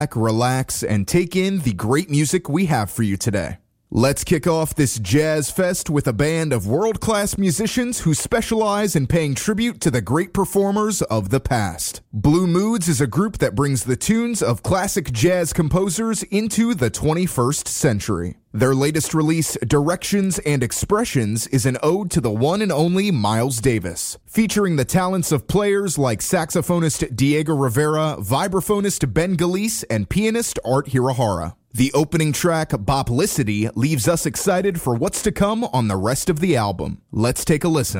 relax, and take in the great music we have for you today. Let's kick off this Jazz Fest with a band of world-class musicians who specialize in paying tribute to the great performers of the past. Blue Moods is a group that brings the tunes of classic jazz composers into the 21st century. Their latest release, Directions and Expressions, is an ode to the one and only Miles Davis, featuring the talents of players like saxophonist Diego Rivera, vibraphonist Ben Galice, and pianist Art Hirahara. The opening track, Boplicity, leaves us excited for what's to come on the rest of the album. Let's take a listen.